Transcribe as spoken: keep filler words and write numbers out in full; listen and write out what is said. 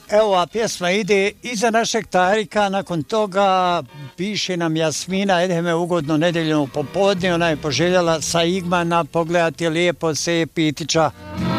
Evo, a pjesma ide iza našeg Tarika, nakon toga piše nam Jasmina, edheme ugodno nedeljno popodne, ona je poželjela sa Igmana pogledati lijepo se pitića.